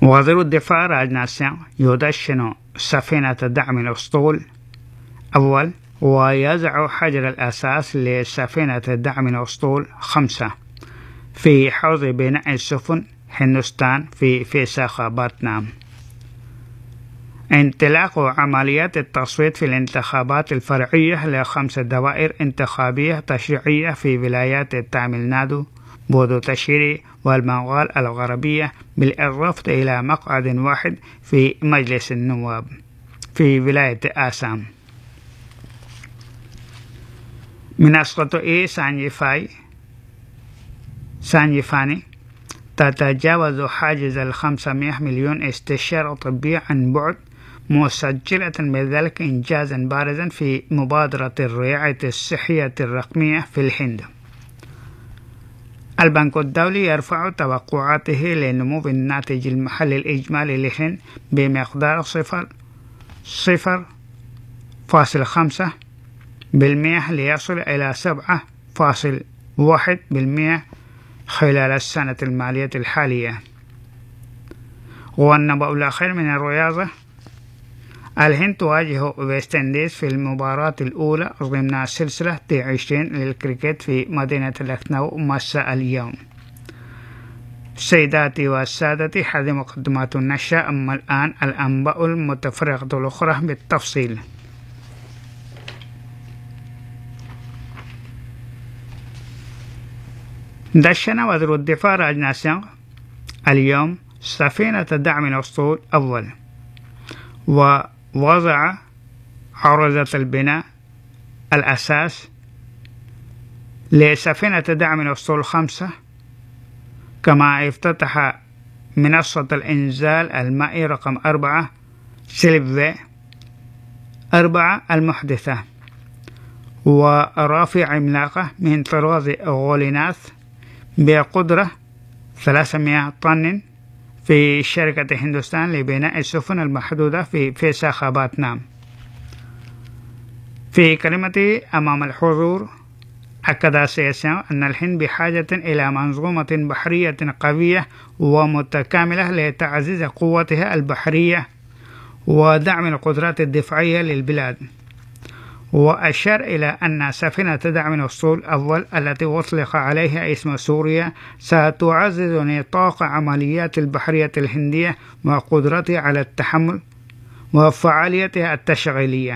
وزير الدفاع راجناث سينغ يدشن سفينة دعم الأسطول أول ويزع حجر الأساس لسفينة دعم الأسطول 5 في حوض بناء السفن هندوستان في فيساخاباتنام. انطلاق عمليات التصويت في الانتخابات الفرعية ل5 دوائر انتخابية تشريعية في ولايات تاميل نادو، بودوتشيري والبنغال الغربية، بالإضافة إلى مقعد واحد في مجلس النواب في ولاية آسام. منصة سانيفاني تتجاوز حاجز 500 مليون استشارة طبية عن بعد، مسجلة بذلك إنجازا بارزا في مبادرة الرعاية الصحية الرقمية في الهند. البنك الدولي يرفع توقعاته لنمو الناتج المحلي الإجمالي للهند بمقدار 0.5% ليصل إلى 7.1% خلال السنة المالية الحالية. والنبأ الأخير من الرياضة: الهند تواجه ويست إنديز في المباراة الأولى ضمن سلسلة T20 للكريكت في مدينة لخنو مساء اليوم. سيداتي وسادتي، هذه مقدمات النشرة، أما الآن الأنباء المتفرقة الأخرى بالتفصيل. دشن وزير الدفاع راجناث سينغ اليوم سفينة دعم الأسطول أول، ووضع عرضة البناء الأساس لسفينة دعم الأسطول 5، كما افتتح منصة الإنزال المائي رقم 4 سيلفي 4 المحدثة، ورافع عملاقة من طراز غوليناث بقدرة 300 طن في شركة هندوستان لبناء السفن المحدودة في فيساخاباتنام. في كلمته أمام الحضور، أكد سيسينغ أن الهند بحاجة إلى منظومة بحرية قوية ومتكاملة لتعزيز قوتها البحرية ودعم القدرات الدفاعية للبلاد. وأشار إلى أن سفينة دعم الأسطول أول التي أطلق عليها اسم سوريا ستعزز نطاق عمليات البحرية الهندية وقدرتها على التحمل وفعاليتها التشغيلية.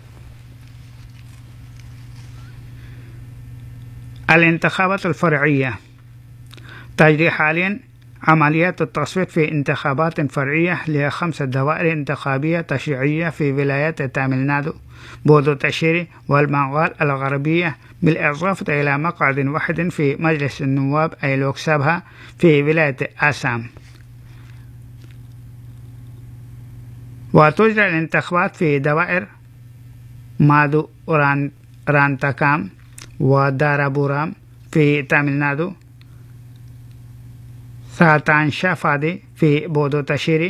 الانتخابات الفرعية: تجري حاليا عمليات التصويت في انتخابات فرعية ل5 دوائر انتخابية تشريعية في ولايات تاميل نادو، بودوتشيري والبنغال الغربية، بالإضافة إلى مقعد واحد في مجلس النواب أي لوك سابها في ولاية آسام. وتجرى الانتخابات في دوائر مادو رانتاكام ودارابورام في تاميل نادو، ساتان شافادي في بودوتشيري